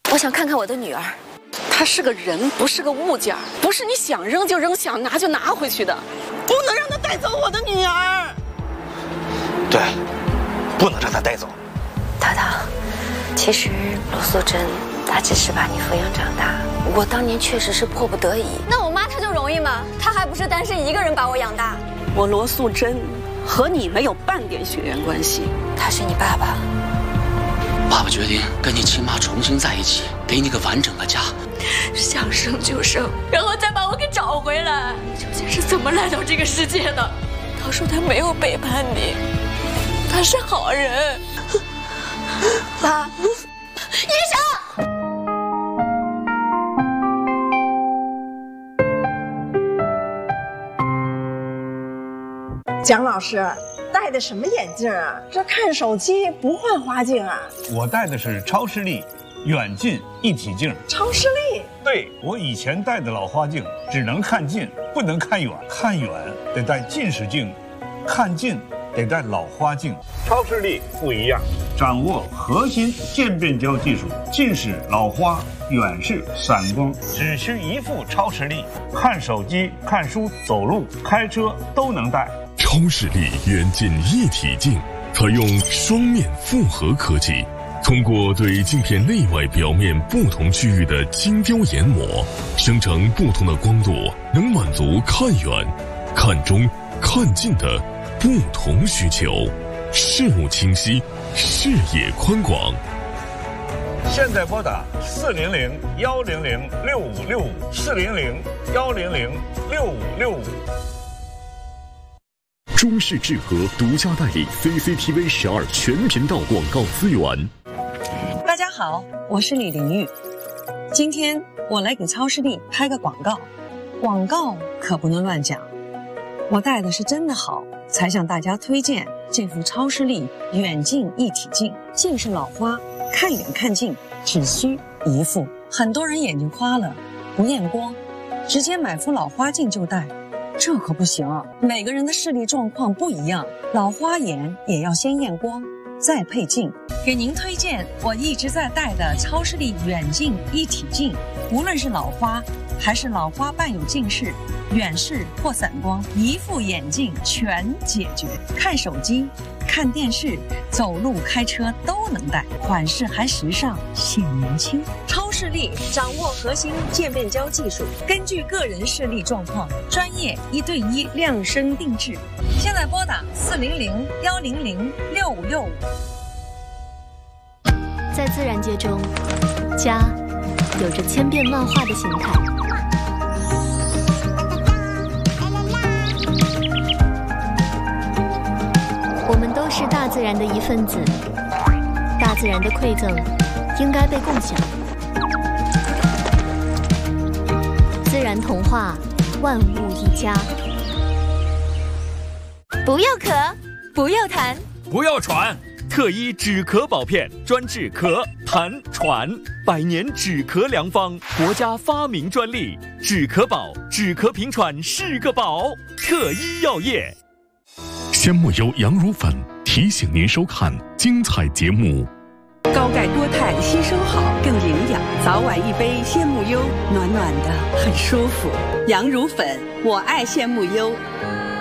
我想看看我的女儿。她是个人，不是个物件，不是你想扔就扔，想拿就拿回去的。不能让她带走我的女儿。 对，不能让她带走。 淘淘，其实罗素珍她只是把你抚养长大，我当年确实是迫不得已。 那我妈她就容易吗？她还不是单身一个人把我养大。 我罗素珍和你没有半点血缘关系。 他是你爸爸。 爸爸决定跟你亲妈重新在一起，给你个完整的家。 想生就生，然后再把我给找回来。究竟是怎么来到这个世界的？他说他没有背叛你，他是好人。妈，医生。 蒋老师戴的什么眼镜啊？这看手机不换花镜啊？ 我戴的是超视力远近一体镜。 超视力？ 对，我以前戴的老花镜只能看近，不能看远，看远得戴近视镜，看近得戴老花镜。超视力不一样，掌握核心渐变焦技术，近视、老花、远视、散光，只需一副超视力，看手机、看书、走路、开车都能戴。 超视力远近一体镜采用双面复合科技，通过对镜片内外表面不同区域的精雕研磨，生成不同的光度，能满足看远、看中、看近的不同需求，视物清晰，视野宽广。 现在拨打400-100-6565，400-100-6565。 中视智和独家代理 CCTV 12全频道广告资源。 大家好，我是李玲玉。今天我来给超视力拍个广告，广告可不能乱讲。我戴的是真的好，才向大家推荐这副超视力远近一体镜。近视老花，看远看近只需一副。很多人眼睛花了，不验光，直接买副老花镜就戴。这可不行，每个人的视力状况不一样，老花眼也要先验光，再配镜。给您推荐我一直在戴的超视力远近一体镜，无论是老花还是老花伴有近视、远视或散光，一副眼镜全解决。看手机、看电视、走路、开车都能戴，款式还时尚显年轻。超视力掌握核心渐变焦技术，根据个人视力状况，专业1对1量身定制。现在拨打400-100-6565。 在自然界中，家有着千变万化的形态。我们都是大自然的一份子，大自然的馈赠应该被共享。自然童话，万物一家。不要咳，不要痰， 不要喘。特医止咳保片，专治咳、痰、喘，100年止咳良方，国家发明专利。止咳宝，止咳平喘是个宝。特医药业。 鲜木优羊乳粉提醒您收看精彩节目。 高钙多肽吸收好，更营养。早晚一杯鲜木优，暖暖的，很舒服。羊乳粉，我爱鲜木优。